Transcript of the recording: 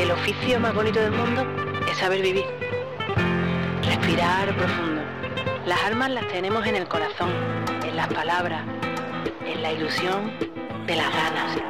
El oficio más bonito del mundo es saber vivir. Respirar profundo. Las armas las tenemos en el corazón, en las palabras, en la ilusión de las ganas.